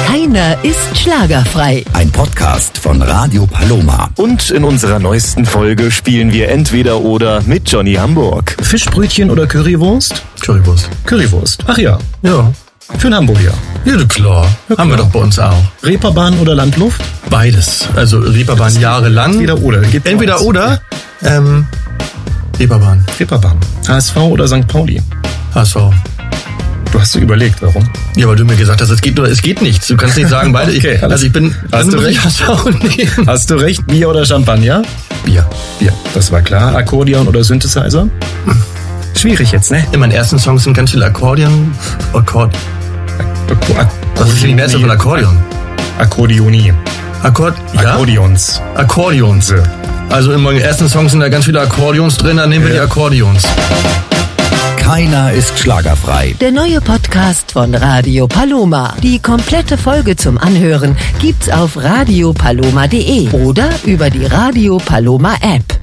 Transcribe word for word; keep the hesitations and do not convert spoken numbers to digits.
Keiner ist schlagerfrei. Ein Podcast von Radio Paloma. Und in unserer neuesten Folge spielen wir Entweder oder mit Johnny Hamburg. Fischbrötchen oder Currywurst? Currywurst. Currywurst. Ach ja. Ja. Für einen Hamburger. Ja, klar. Ja, Haben wir klar. doch bei uns auch. Reeperbahn oder Landluft? Beides. Also Reeperbahn jahrelang. Entweder oder. Gibt Entweder beides. oder. Ähm, Reeperbahn. Reeperbahn. H S V oder Sankt Pauli? H S V. Du hast dir überlegt, warum? Ja, weil du mir gesagt hast, es geht nur, es geht nichts. Du kannst nicht sagen, beide. Okay, ich, alles- also ich bin, hast dann du muss ich recht. H S V nehmen. Hast du recht, Bier oder Champagner? Bier. Bier, das war klar. Akkordeon oder Synthesizer? Schwierig jetzt, ne? In meinen ersten Songs sind ganz viele Akkordeon. Akkord. Was ist denn die Mehrzahl von Akkordeon? Akkordeonie. Akkord. Ja? Akkordeons. Akkordeons. Also in meinen ersten Songs sind da ganz viele Akkordeons drin, dann nehmen wir Ja. die Akkordeons. Keiner ist schlagerfrei. Der neue Podcast von Radio Paloma. Die komplette Folge zum Anhören gibt's auf radio paloma punkt de oder über die Radio Paloma App.